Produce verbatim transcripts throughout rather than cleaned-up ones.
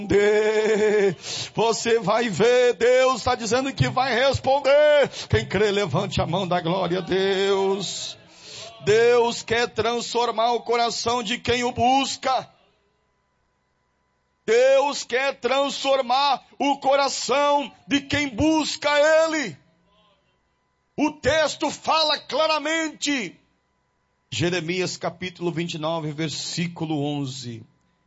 Você vai ver, Deus está dizendo que vai responder. Quem crê, levante a mão, da glória a Deus. Deus quer transformar o coração de quem o busca. Deus quer transformar o coração de quem busca Ele. O texto fala claramente. Jeremias capítulo vinte e nove, versículo onze.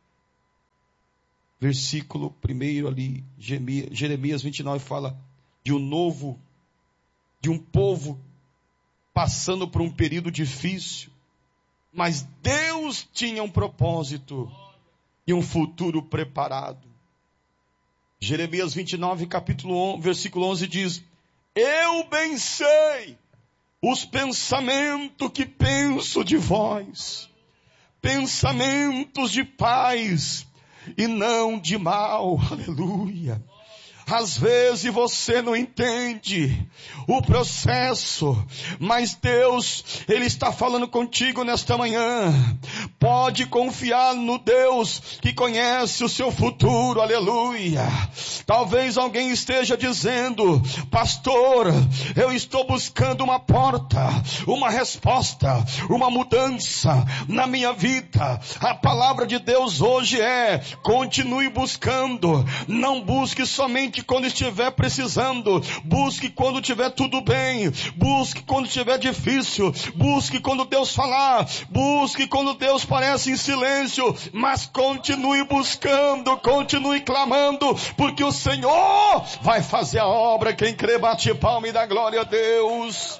Versículo primeiro ali, Jeremias vinte e nove fala de um novo, de um povo passando por um período difícil, mas Deus tinha um propósito e um futuro preparado. Jeremias vinte e nove, capítulo onze, versículo onze diz: eu bem sei os pensamentos que penso de vós, pensamentos de paz e não de mal. Aleluia. Às vezes você não entende o processo, mas Deus, Ele está falando contigo nesta manhã. Pode confiar no Deus que conhece o seu futuro, aleluia. Talvez alguém esteja dizendo: pastor, eu estou buscando uma porta, uma resposta, uma mudança na minha vida. A palavra de Deus hoje é: continue buscando, não busque somente quando estiver precisando, busque quando estiver tudo bem, busque quando estiver difícil, busque quando Deus falar, busque quando Deus parece em silêncio, mas continue buscando, continue clamando, porque o Senhor vai fazer a obra. Quem crê, bate palma e dá glória a Deus.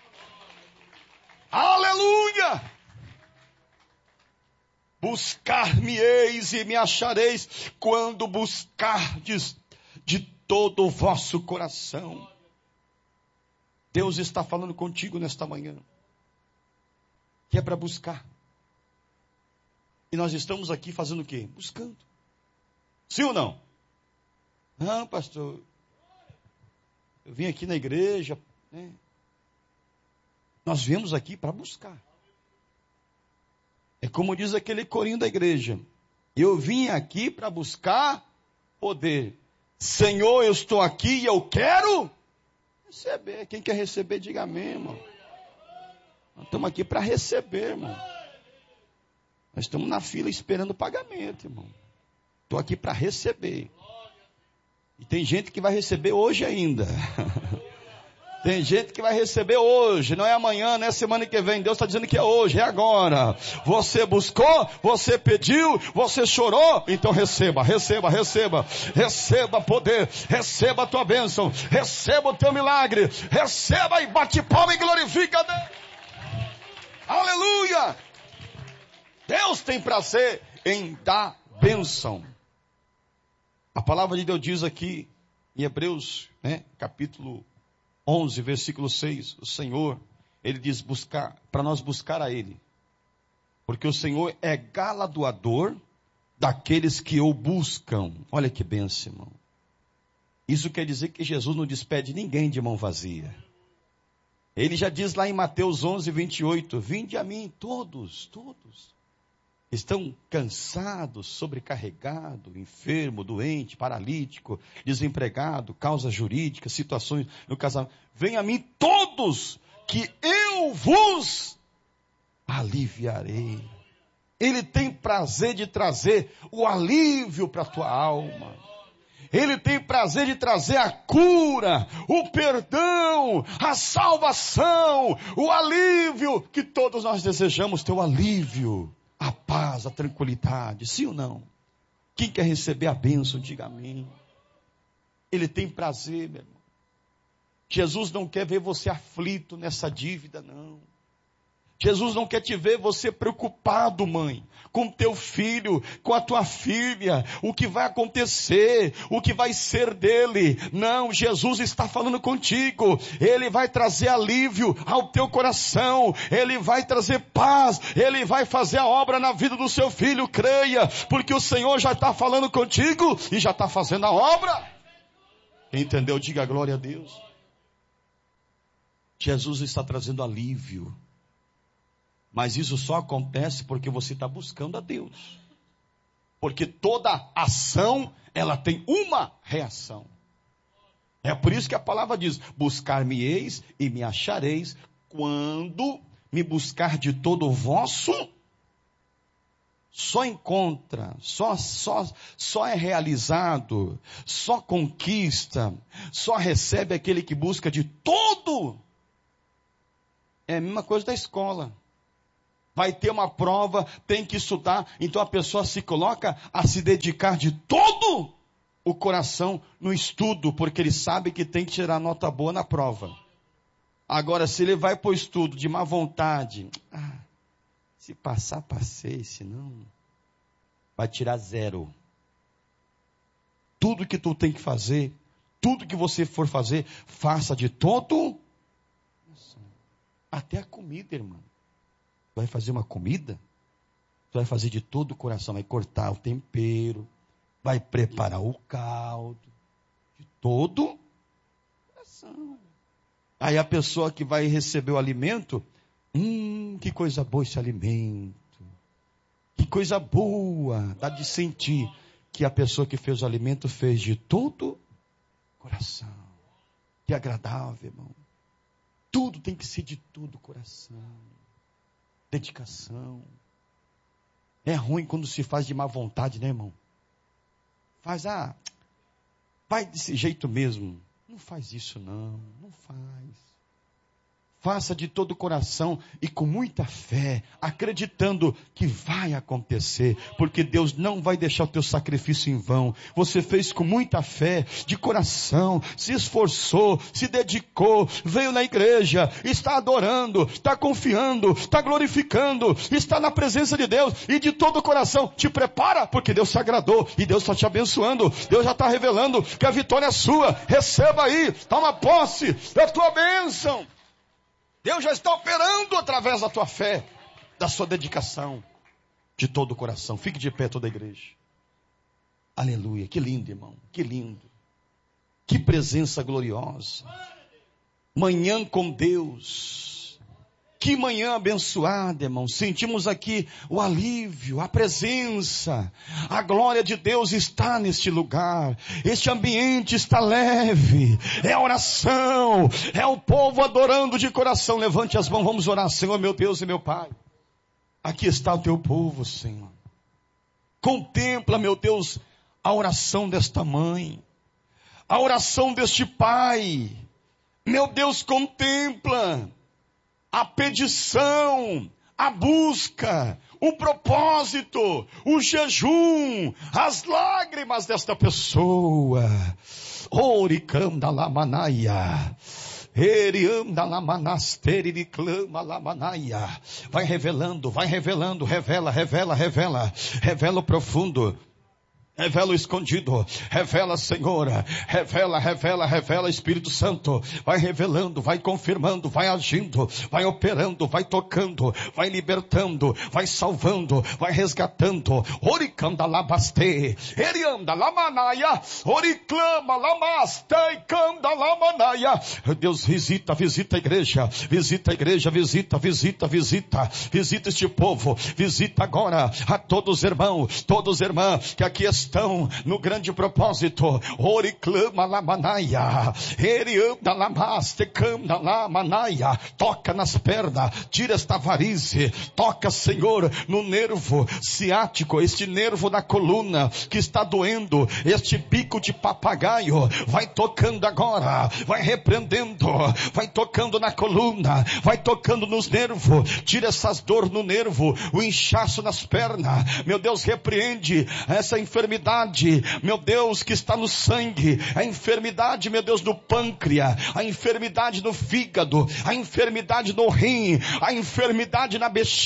Aleluia! Buscar-me-eis e me achareis quando buscardes de todo o vosso coração. Deus está falando contigo nesta manhã, que é para buscar. E nós estamos aqui fazendo o quê? Buscando. Sim ou não? Não, pastor, eu vim aqui na igreja, né? Nós viemos aqui para buscar. É como diz aquele corinho da igreja: eu vim aqui para buscar poder. Senhor, eu estou aqui e eu quero receber. Quem quer receber, diga amém, irmão. Nós estamos aqui para receber, irmão. Nós estamos na fila esperando o pagamento, irmão. Estou aqui para receber. E tem gente que vai receber hoje ainda. Tem gente que vai receber hoje, não é amanhã, não é semana que vem. Deus está dizendo que é hoje, é agora. Você buscou, você pediu, você chorou, então receba, receba, receba. Receba poder, receba a tua bênção, receba o teu milagre. Receba e bate palma e glorifica a Deus. Aleluia! Deus tem prazer em dar bênção. A palavra de Deus diz aqui em Hebreus, né, capítulo onze, versículo seis, o Senhor, Ele diz buscar, para nós buscar a Ele, porque o Senhor é galardoador daqueles que o buscam. Olha que bênção, irmão. Isso quer dizer que Jesus não despede ninguém de mão vazia. Ele já diz lá em Mateus onze, vinte e oito, vinde a mim todos, todos, estão cansados, sobrecarregados, enfermo, doente, paralítico, desempregado, causa jurídica, situações no casamento. Venha a mim todos, que eu vos aliviarei. Ele tem prazer de trazer o alívio para a tua alma. Ele tem prazer de trazer a cura, o perdão, a salvação, o alívio que todos nós desejamos ter, o alívio. A paz, a tranquilidade, sim ou não? Quem quer receber a bênção, diga amém. Ele tem prazer, meu irmão. Jesus não quer ver você aflito nessa dívida, não. Jesus não quer te ver você preocupado, mãe, com teu filho, com a tua filha, o que vai acontecer, o que vai ser dele. Não, Jesus está falando contigo. Ele vai trazer alívio ao teu coração. Ele vai trazer paz. Ele vai fazer a obra na vida do seu filho. Creia, porque o Senhor já está falando contigo e já está fazendo a obra. Quem entendeu, diga glória a Deus. Jesus está trazendo alívio. Mas isso só acontece porque você está buscando a Deus. Porque toda ação, ela tem uma reação. É por isso que a palavra diz, buscar-me-eis e me achareis, quando me buscar de todo o vosso, só encontra, só, só, só é realizado, só conquista, só recebe aquele que busca de todo. É a mesma coisa da escola. Vai ter uma prova, tem que estudar, então a pessoa se coloca a se dedicar de todo o coração no estudo, porque ele sabe que tem que tirar nota boa na prova. Agora, se ele vai para o estudo de má vontade, ah, se passar, passei, se não, vai tirar zero. Tudo que tu tem que fazer, tudo que você for fazer, faça de todo, até a comida, irmão. Vai fazer uma comida, tu vai fazer de todo o coração, vai cortar o tempero, vai preparar o caldo, de todo o coração. Aí a pessoa que vai receber o alimento, hum, que coisa boa esse alimento, que coisa boa, dá de sentir que a pessoa que fez o alimento fez de todo o coração. Que agradável, irmão. Tudo tem que ser de todo o coração. Dedicação. É ruim quando se faz de má vontade, né, irmão? Faz, ah, vai desse jeito mesmo. Não faz isso não, não faz. Faça de todo o coração e com muita fé, acreditando que vai acontecer, porque Deus não vai deixar o teu sacrifício em vão. Você fez com muita fé, de coração, se esforçou, se dedicou, veio na igreja, está adorando, está confiando, está glorificando, está na presença de Deus e de todo o coração. Te prepara, porque Deus se agradou e Deus está te abençoando. Deus já está revelando que a vitória é sua. Receba aí, toma posse da tua bênção. Deus já está operando através da tua fé, da sua dedicação, de todo o coração. Fique de pé toda a igreja. Aleluia, que lindo, irmão, que lindo. Que presença gloriosa. Manhã com Deus. Que manhã abençoada, irmão. Sentimos aqui o alívio, a presença. A glória de Deus está neste lugar. Este ambiente está leve. É a oração. É o povo adorando de coração. Levante as mãos, vamos orar. Senhor, meu Deus e meu Pai. Aqui está o teu povo, Senhor. Contempla, meu Deus, a oração desta mãe. A oração deste pai. Meu Deus, contempla a petição, a busca, o propósito, o jejum, as lágrimas desta pessoa. Oricanda lamanaia. Erianda lamanasteri de clama lamanaia. Vai revelando, vai revelando, revela, revela, revela, revela o profundo. Revela o escondido, revela, Senhor, revela, revela, revela, Espírito Santo, vai revelando, vai confirmando, vai agindo, vai operando, vai tocando, vai libertando, vai salvando, vai resgatando. Oricanda labaste, erianda lamanaia, oriclama lamaste, canda lamanaia. Deus, visita, visita a igreja, visita a igreja, visita, visita, visita, visita este povo, visita agora a todos os irmãos, todos os irmãs que aqui estão. Estão no grande propósito. Oriclama lamanaia. Erianda lamaste canda lamanaia. Toca nas pernas. Tira esta varize. Toca, Senhor, no nervo ciático. Este nervo da coluna que está doendo. Este bico de papagaio. Vai tocando agora. Vai repreendendo. Vai tocando na coluna. Vai tocando nos nervos. Tira essas dores no nervo. O inchaço nas pernas. Meu Deus, repreende essa enfermidade. Meu Deus, que está no sangue, a enfermidade, meu Deus, no pâncreas, a enfermidade no fígado, a enfermidade no rim, a enfermidade na bexiga.